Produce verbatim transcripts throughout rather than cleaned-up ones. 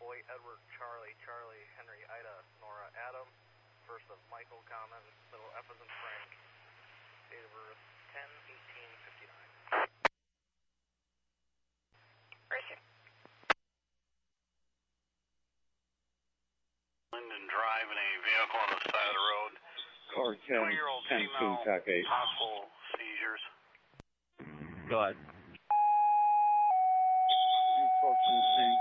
Boy, Edward, Charlie, Charlie, Henry, Ida, Nora, Adam. First of Michael, Common, middle F as in Frank. Date of birth, ten eighteen fifty-nine. Racing. Linden Drive in a vehicle on the side of the road. Car ten, twenty-year-old ten two, female, Tac eight. possible seizures. Go ahead. You approaching the scene?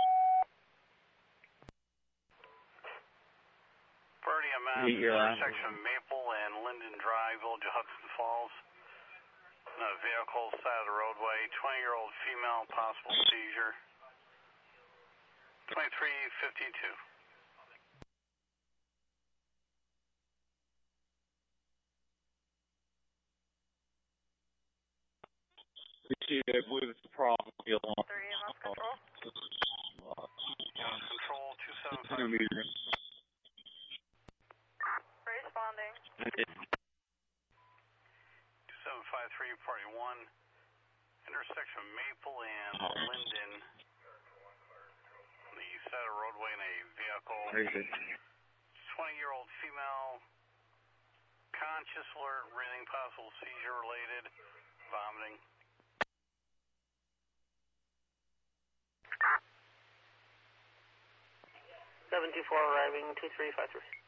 Birdie, I'm at the intersection of Maple and Linden Drive, Village of Hudson Falls. In a vehicle side of the roadway, twenty-year-old female, possible seizure. twenty-three fifty-two. I believe it's the problem. three M S control. Control two seven five. Responding. two seven five three, party one. Intersection of Maple and Linden. On the side of the roadway in a vehicle. twenty-year-old female. Conscious, alert, breathing, possible seizure related. Vomiting. seven two four arriving, two three five three.